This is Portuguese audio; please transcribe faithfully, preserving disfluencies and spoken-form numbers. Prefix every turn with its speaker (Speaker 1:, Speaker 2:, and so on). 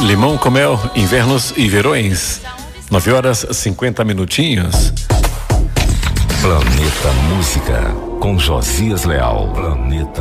Speaker 1: Limão com Mel, Invernos e Verões. nove horas cinquenta minutinhos.
Speaker 2: Planeta Música com Josias Leal. Planeta